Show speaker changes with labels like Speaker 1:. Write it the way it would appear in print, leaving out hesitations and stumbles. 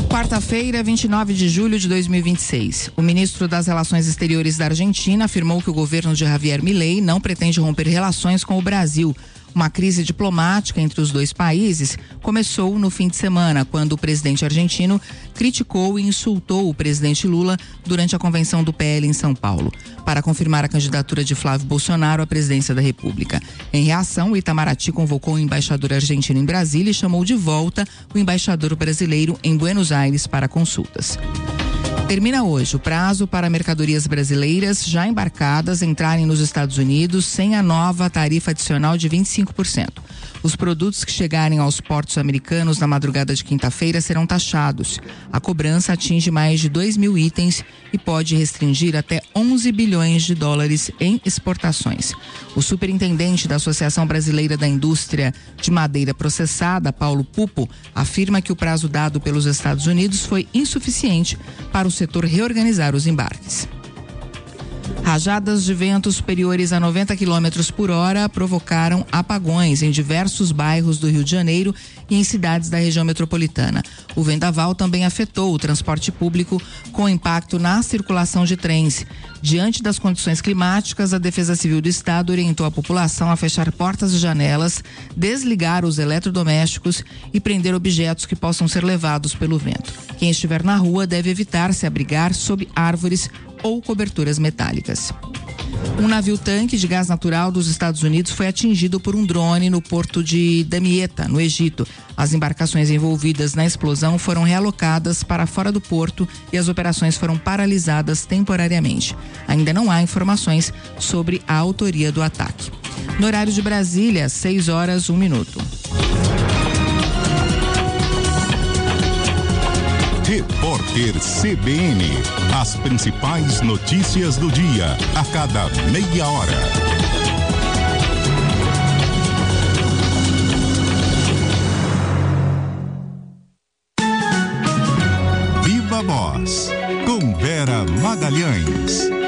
Speaker 1: Quarta-feira, 29 de julho de 2026. O ministro das Relações Exteriores da Argentina afirmou que o governo de Javier Milei não pretende romper relações com o Brasil. Uma crise diplomática entre os dois países começou no fim de semana, quando o presidente argentino criticou e insultou o presidente Lula durante a convenção do PL em São Paulo, para confirmar a candidatura de Flávio Bolsonaro à presidência da República. Em reação, o Itamaraty convocou o embaixador argentino em Brasília e chamou de volta o embaixador brasileiro em Buenos Aires para consultas. Termina hoje o prazo para mercadorias brasileiras já embarcadas entrarem nos Estados Unidos sem a nova tarifa adicional de 25%. Os produtos que chegarem aos portos americanos na madrugada de quinta-feira serão taxados. A cobrança atinge mais de 2.000 itens e pode restringir até 11 bilhões de dólares em exportações. O superintendente da Associação Brasileira da Indústria de Madeira Processada, Paulo Pupo, afirma que o prazo dado pelos Estados Unidos foi insuficiente para o setor reorganizar os embarques. Rajadas de vento superiores a 90 km por hora provocaram apagões em diversos bairros do Rio de Janeiro e em cidades da região metropolitana. O vendaval também afetou o transporte público, com impacto na circulação de trens. Diante das condições climáticas, a Defesa Civil do Estado orientou a população a fechar portas e janelas, desligar os eletrodomésticos e prender objetos que possam ser levados pelo vento. Quem estiver na rua deve evitar se abrigar sob árvores ou coberturas metálicas. Um navio-tanque de gás natural dos Estados Unidos foi atingido por um drone no porto de Damietta, no Egito. As embarcações envolvidas na explosão foram realocadas para fora do porto e as operações foram paralisadas temporariamente. Ainda não há informações sobre a autoria do ataque. No horário de Brasília, 6h01.
Speaker 2: Repórter CBN. As principais notícias do dia, a cada meia hora. Viva Voz, com Vera Magalhães.